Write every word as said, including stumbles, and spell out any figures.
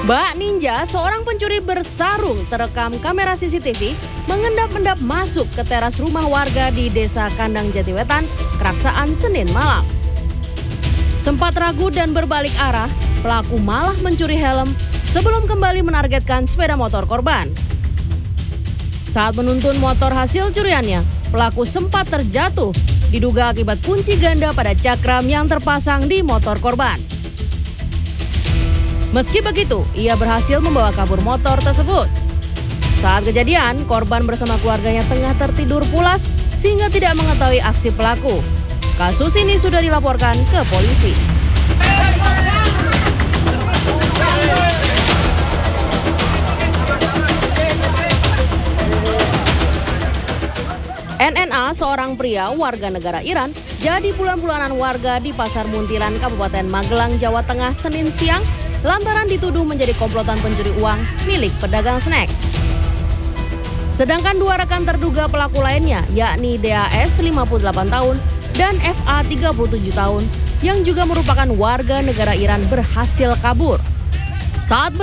Bak Ninja, seorang pencuri bersarung terekam kamera C C T V mengendap-endap masuk ke teras rumah warga di Desa Kandang Jatiwetan, Keraksaan, Senin malam. Sempat ragu dan berbalik arah, pelaku malah mencuri helm sebelum kembali menargetkan sepeda motor korban. Saat menuntun motor hasil curiannya, pelaku sempat terjatuh, diduga akibat kunci ganda pada cakram yang terpasang di motor korban. Meski begitu, ia berhasil membawa kabur motor tersebut. Saat kejadian, korban bersama keluarganya tengah tertidur pulas sehingga tidak mengetahui aksi pelaku. Kasus ini sudah dilaporkan ke polisi. N N A, seorang pria warga negara Iran, jadi bulan-bulanan warga di Pasar Muntilan, Kabupaten Magelang, Jawa Tengah, Senin siang lantaran dituduh menjadi komplotan pencuri uang milik pedagang snack. Sedangkan dua rekan terduga pelaku lainnya, yakni D A S lima puluh delapan tahun dan F A tiga puluh tujuh tahun, yang juga merupakan warga negara Iran, berhasil kabur. Saat